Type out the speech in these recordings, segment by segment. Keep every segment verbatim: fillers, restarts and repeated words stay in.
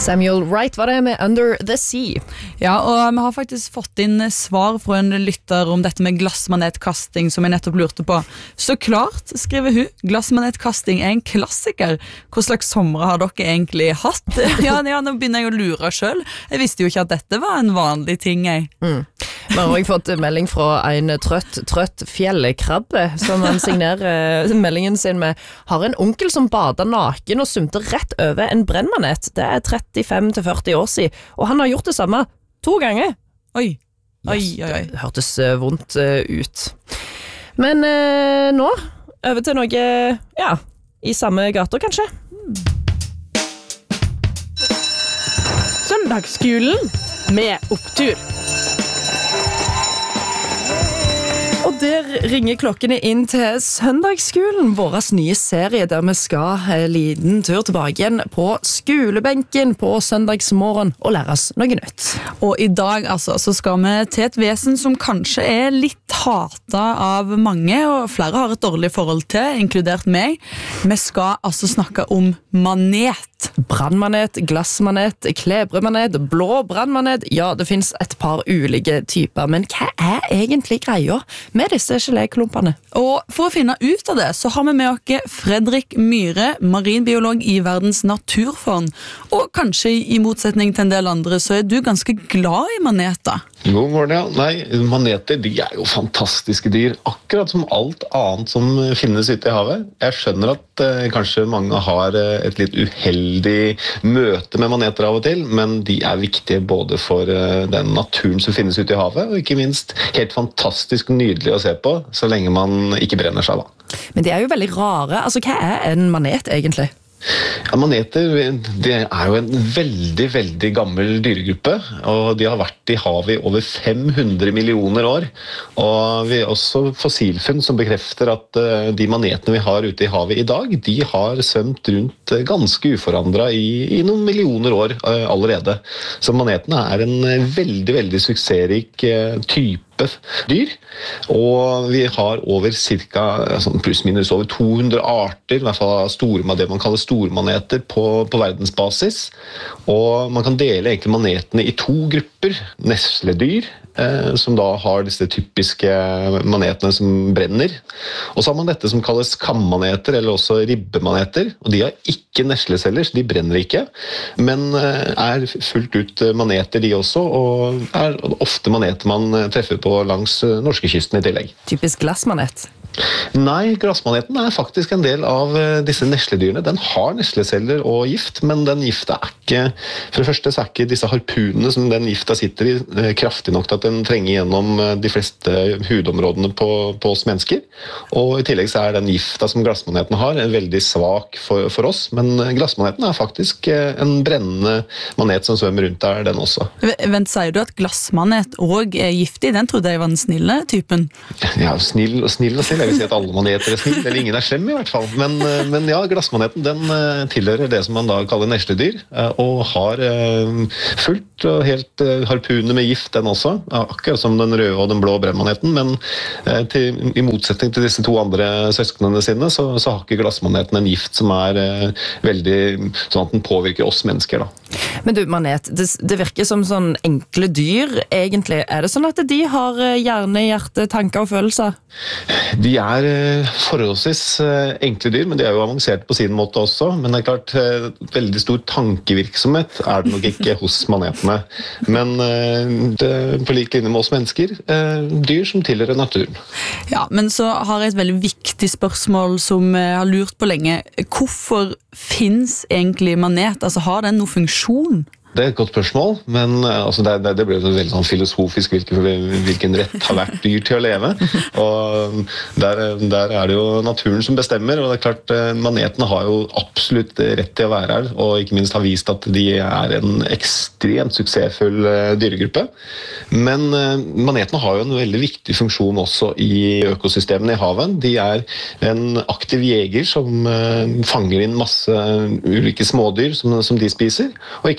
Samuel Wright var det med Under the Sea. Ja, og vi har faktisk fått inn svar fra en lytter om dette med glassmanetkasting, som jeg nettopp lurte på. Så klart, skriver hun, glassmanetkasting er en klassiker. Hva slags somre har dere egentlig hatt? Ja, ja, nå begynner jeg å lure selv. Jeg visste jo ikke at dette var en vanlig ting, jeg. Mm. Vi har også fått melding fra en trøtt, trøtt fjellkrabbe, som han signerer meldingen sin med: har en onkel som bader naken og sumter rett over en brennmanet. Det er trettifem til førti år siden, og han har gjort det samme to ganger. Oi, oi, Yes, oi, oi. det hørtes uh, vondt uh, ut. Men uh, nå, over til noe, ja, i samme gater kanskje. Søndagsskolen med opptur. Og der ringer klokkene inn til Søndagsskolen, våres nye serie der vi skal en liten tur tilbake igjen på skolebenken på søndagsmorgen og lære oss noe nytt. Og i dag altså, så skal vi til et vesen som kanskje er litt hatet av mange, og flere har et dårlig forhold til, inkludert meg. Vi skal altså snakke om manet. Brannmanet, glassmanet, klebremanet, blå brannmanet. Ja, det finnes et par ulike typer, men hva er egentlig greia med disse geléklumpene? Og for å finne ut av det, så har vi med oss Fredrik Myhre, marinbiolog i Verdens naturfond. Og kanskje i motsetning til en del andre, så er du ganske glad i maneter. God morgen, ja. Nei, maneter, de er jo fantastiske dyr, akkurat som alt annet som finnes ute i havet. Jeg skjønner at eh, kanskje mange har eh, et litt uheldig møte med maneter av og til, men de er viktige både for eh, den naturen som finnes ute i havet, og ikke minst helt fantastisk nydelig å se på, så lenge man ikke brenner seg da. Men de er jo veldig rare. Altså, hva er en manet egentlig? Ja, maneter, det er jo en veldig, veldig gammel dyregruppe, og de har vært i havet i over fem hundre millioner år. Og vi har også fossilfunn som bekrefter at de manetene vi har ute i havet i dag, de har svømt rundt ganske uforandret i, i noen millioner år allerede. Så manetene er en veldig, veldig suksessrik type dyr, og vi har over cirka pluss-minus over to hundre arter, i hvert fall store, det man kaller stormaneter på, på verdensbasis, og man kan dele egentlig manetene i to grupper, nesledyr, eh, som da har disse typiske manetene som brenner, og så har man dette som kalles kammaneter, eller også ribbemaneter, og de har ikke nesleceller, så de brenner ikke, men eh, er fullt ut maneter de også, og er ofte maneter man treffer på langs norskekysten i tillegg. Typisk glassmanet. Nei, glassmaneten er faktisk en del av disse nesledyrene. Den har nesleceller og gift, men den gifta er ikke, for det første så er ikke disse harpunene som den gifta sitter i kraftig nok til at den trenger gjennom de fleste hudområdene på, på oss mennesker. Og i tillegg så er den gifta som glassmaneten har veldig svak for, for oss, men glassmaneten er faktisk en brennende manet som svømmer rundt der, den også. Vent, sier du at glassmanet også er giftig? Den trodde jeg var den snille typen. Ja, snill og snill og snill. Jeg vil si at alle maneter er snill, eller ingen er slem i hvert fall. Men, men ja, glassmaneten den tilhører det som man da kaller nesledyr, og har fullt og helt harpuner med gift den også, akkurat som den røde og den blå brennmaneten, men til, i motsetning til disse to andre søsknene sine, så, så har ikke glassmaneten en gift som er veldig, sånn at den påvirker oss mennesker da. Men du, manet, det, det virker som sånn enkle dyr, egentlig. Er det sånn at de har hjerne, hjerte, tanker og følelser? De er forholdsvis enkle dyr, men de er jo avansert på sin måte også. Men det er klart, veldig stor tankevirksomhet er det nok ikke hos manetene. Men det, på like linje med oss mennesker, dyr som tilhører naturen. Ja, men så har jeg et veldig viktig spørsmål som jeg har lurt på lenge. Hvorfor finnes egentlig manet? Altså, har den noen funksjon? Det er et godt spørsmål, men altså, det, det, det ble jo veldig sånn filosofisk hvilken, hvilken rett har vært dyr til å leve. Og der, der er det jo naturen som bestemmer, og det er klart manetene har jo absolutt rett til å være her, og ikke minst har vist at de er en ekstremt suksessfull dyregruppe. Men manetene har jo en veldig viktig funksjon også i økosystemene i havet. De er en aktiv jeger som fanger inn masse ulike smådyr som, som de spiser, og ikke minst så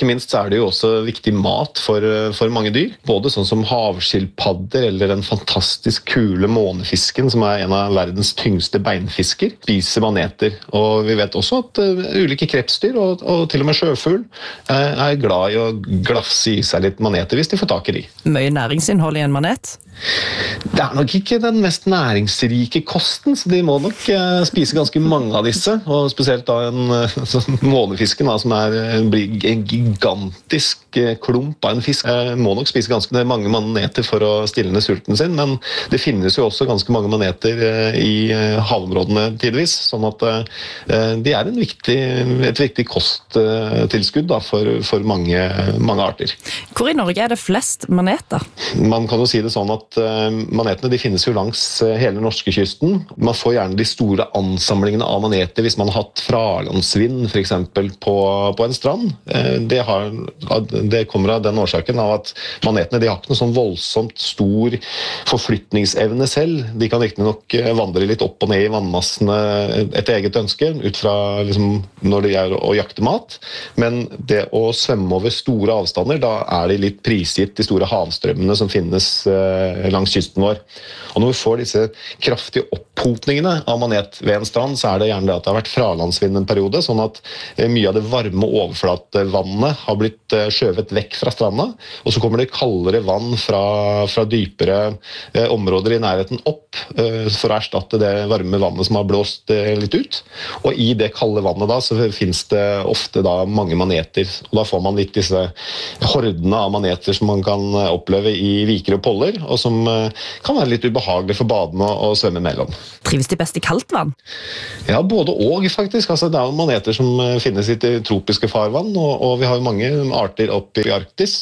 er det jo også viktig mat for, for mange dyr. Både sånn som havskilpadder eller den fantastisk kule månefisken, som er en av verdens tyngste beinfisker, spiser maneter. Og vi vet også at uh, ulike krepsdyr og, og til og med sjøfugl uh, er glad i å glafse i seg litt maneter hvis de får tak i de. Mye næringsinnhold i en manet? Det er nok ikke den mest næringsrike kosten, så de må nok uh, spise ganske mange av disse, og spesielt da en uh, sånn månefisken da, som er uh, blir en gigantisk uh, klump av en fisk, uh, må nok spise ganske mange maneter for å stille ned sulten sin, men det finnes jo også ganske mange maneter uh, i uh, havområdene tidvis, sånn at uh, de er en viktig, et viktig kosttilskudd da, for, for mange, mange arter. Hvor i Norge er det flest maneter? Man kan jo si det sånn at manetene de finnes jo langs hele norskekysten. Man får gjerne de store ansamlingene av maneter hvis man har hatt fralandsvind for eksempel på, på en strand. Det, har, det kommer av den årsaken av at manetene de har ikke noe sånn voldsomt stor forflytningsevne selv. De kan riktig nok vandre litt opp og ned i vannmassene etter eget ønske, ut fra liksom, når det er å jakte mat. Men det å svømme over store avstander, da er de litt prisgitt de store havstrømmene som finnes langs kysten vår. Og når vi får disse kraftige opphopningene av manet ved en strand, så er det gjerne det at det har vært fralandsvind en periode, sånn at mye av det varme overflatevannet har blitt skjøvet vekk fra stranda, og så kommer det kaldere vann fra, fra dypere eh, områder i nærheten opp eh, for å erstatte det varme vannet som har blåst eh, litt ut. Og i det kalde vannet da, så finnes det ofte da mange maneter, og da får man litt disse hordene av maneter som man kan oppleve i viker og poller, og som kan være litt ubehagelig for badene å svømme mellom. Trives de best i kaldt vann? Ja, både og faktisk. Altså, det er jo maneter som finnes i tropiske farvann, og, og vi har jo mange arter oppe i Arktis,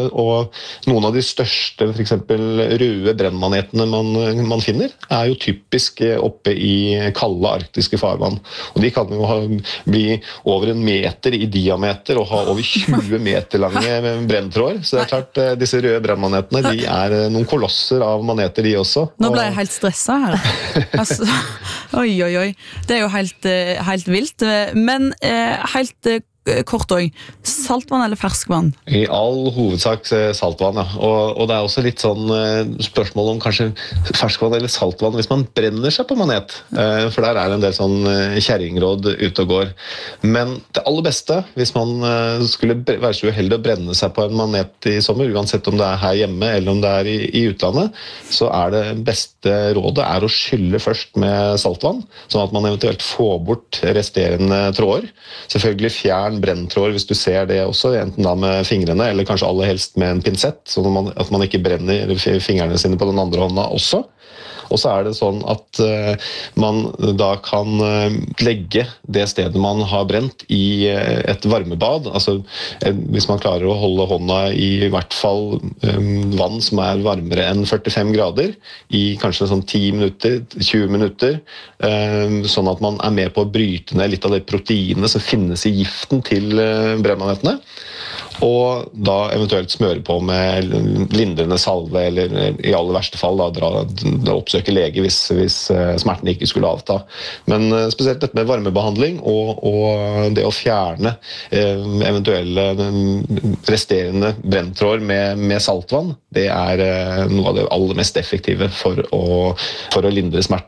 og noen av de største, for eksempel røde brennmanetene man, man finner, er jo typisk oppe i kalde arktiske farvann. Og de kan jo ha, bli over en meter i diameter og ha over tjue meter lange brenntråder, så det er klart, disse røde brennmanetene, de er noen kolosser av maneter de også. Nå ble jeg helt stresset her. Altså, oi, oi, oi. Det er jo helt, helt vilt. Men helt kort også, saltvann eller ferskvann? I all hovedsak saltvann, ja. Og, og det er også litt sånn spørsmål om kanskje ferskvann eller saltvann hvis man brenner seg på manet. For der er det en del sånn kjerringråd ute og går. Men det aller beste, hvis man skulle være så uheldig å brenne seg på en manet i sommer, uansett om det er her hjemme eller om det er i, i utlandet, så er det beste rådet er å skylle først med saltvann, sånn at man eventuelt får bort resterende tråder. Selvfølgelig fjern brenntråd hvis du ser det også, enten da med fingrene eller kanskje aller helst med en pinsett, sånn at man, at man ikke brenner fingrene sine på den andre hånda også. Og så er det sånn at uh, man da kan uh, legge det stedet man har brent i uh, et varmebad. Altså, uh, hvis man klarer å holde hånda i i hvert fall um, vann som er varmere enn førtifem grader, i kanskje sånn ti minutter, tjue minutter, uh, sånn at man er med på å bryte ned litt av det proteinet som finnes i giften til uh, brennmanetene. Og da eventuelt smøre på med lindrende salve, eller i aller verste fall da, dra, da oppsøke lege hvis, hvis smerten ikke skulle avta. Men spesielt dette med varmebehandling og, og det å fjerne eh, eventuelle resterende brenntråder med, med saltvann, det er eh, noe av det aller mest effektive for å, for å lindre smerten.